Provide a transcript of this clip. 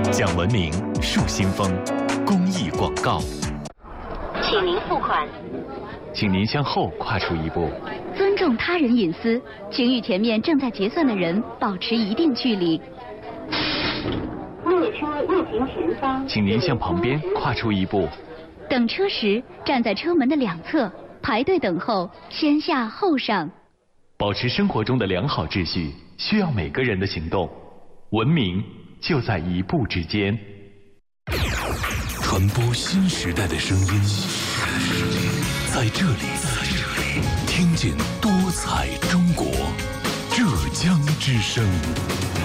讲文明树新风，公益广告。 请您付款。 请您向后跨出一步。 尊重他人隐私，请与前面正在结算的人保持一定距离。 列车运行前方， 请您向旁边跨出一步。 等车时，站在车门的两侧，排队等候，先下后上。 保持生活中的良好秩序，需要每个人的行动。文明就在一步之间。 传播新时代的声音，在这里，听见多彩中国，浙江之声。